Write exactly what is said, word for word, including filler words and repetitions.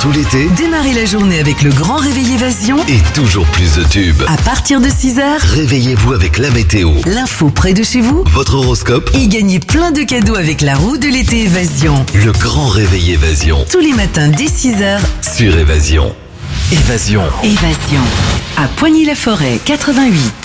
tout l'été, Démarrez la journée avec le grand réveil Évasion. et toujours plus de tubes. À partir de six heures, Réveillez-vous avec la météo, l'info près de chez vous. votre horoscope, Et gagnez plein de cadeaux avec la roue de l'été Évasion. le grand réveil Évasion. Tous les matins dès six heures, Sur Évasion. Évasion. Évasion. À Poigny-la-Forêt, quatre-vingt-huit.